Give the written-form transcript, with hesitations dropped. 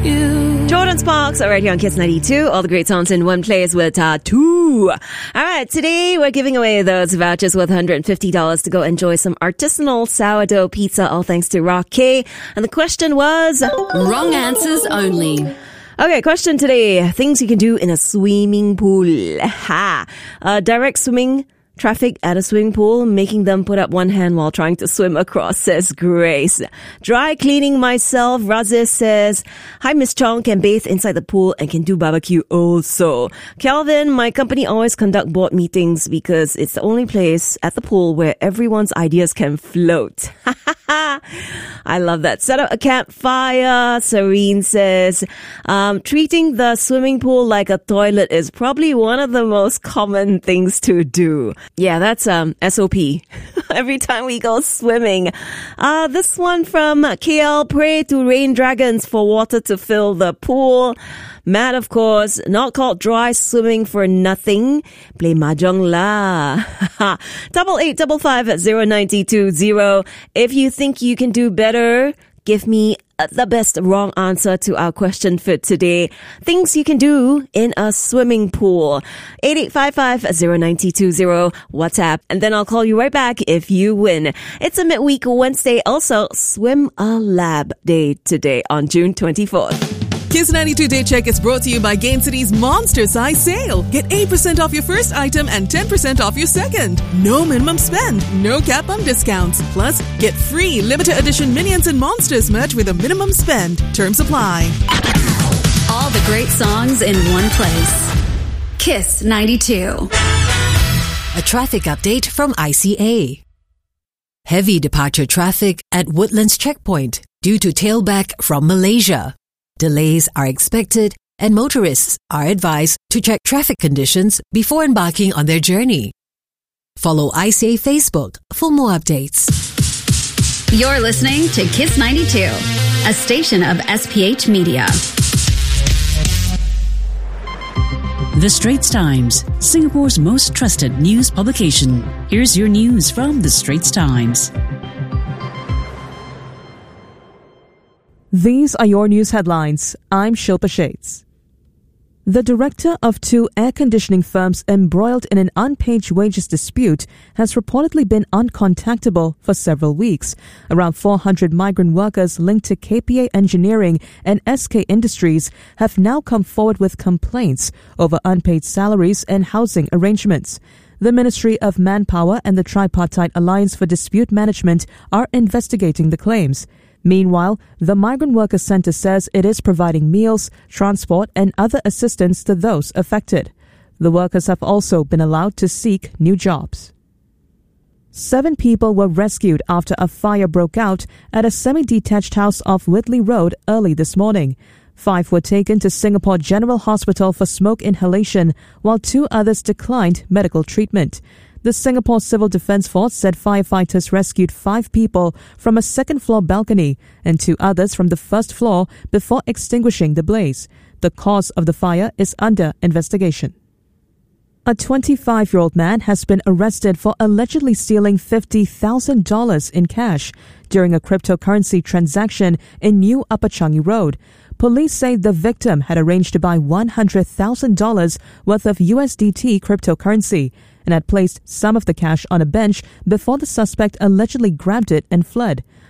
Jordan Sparks, right here on Kiss 92. All the great songs in one place with Tattoo. All right, today we're giving away those vouchers worth $150 to go enjoy some artisanal sourdough pizza, all thanks to Rock K. And the question was... Wrong answers only. Okay, question today. Things you can do in a swimming pool. Direct swimming traffic at a swimming pool, making them put up one hand while trying to swim across, says Grace. Dry cleaning myself, Razis says, hi, Miss Chong, can bathe inside the pool and can do barbecue also. Calvin, my company always conduct board meetings because it's the only place at the pool where everyone's ideas can float. I love that. Set up a campfire, Serene says. Treating the swimming pool like a toilet is probably one of the most common things to do. Yeah, that's SOP. Every time we go swimming. This one from KL, pray to rain dragons for water to fill the pool. Matt, of course, not called dry swimming for nothing. Play mahjong la. 88550920. If you think you can do better, give me the best wrong answer to our question for today. Things you can do in a swimming pool. 88550920 WhatsApp. And then I'll call you right back if you win. It's a midweek Wednesday. Also, Swim a Lab Day today on June 24th. Kiss 92 Day Check is brought to you by Gain City's Monster Size Sale. Get 8% off your first item and 10% off your second. No minimum spend, no cap on discounts. Plus, get free limited edition Minions and Monsters merch with a minimum spend. Terms apply. All the great songs in one place. Kiss 92. A traffic update from ICA. Heavy departure traffic at Woodlands Checkpoint due to tailback from Malaysia. Delays are expected and motorists are advised to check traffic conditions before embarking on their journey. Follow ICA Facebook for more updates. You're listening to Kiss 92, a station of SPH Media. The Straits Times, Singapore's most trusted news publication. Here's your news from The Straits Times. These are your news headlines. I'm Shilpa Shades. The director of two air conditioning firms embroiled in an unpaid wages dispute has reportedly been uncontactable for several weeks. Around 400 migrant workers linked to KPA Engineering and SK Industries have now come forward with complaints over unpaid salaries and housing arrangements. The Ministry of Manpower and the Tripartite Alliance for Dispute Management are investigating the claims. Meanwhile, the Migrant Workers Centre says it is providing meals, transport and other assistance to those affected. The workers have also been allowed to seek new jobs. 7 people were rescued after a fire broke out at a semi-detached house off Whitley Road early this morning. 5 were taken to Singapore General Hospital for smoke inhalation, while 2 others declined medical treatment. The Singapore Civil Defence Force said firefighters rescued 5 people from a second-floor balcony and 2 others from the first floor before extinguishing the blaze. The cause of the fire is under investigation. A 25-year-old man has been arrested for allegedly stealing $50,000 in cash during a cryptocurrency transaction in New Upper Changi Road. Police say the victim had arranged to buy $100,000 worth of USDT cryptocurrency and had placed some of the cash on a bench before the suspect allegedly grabbed it and fled.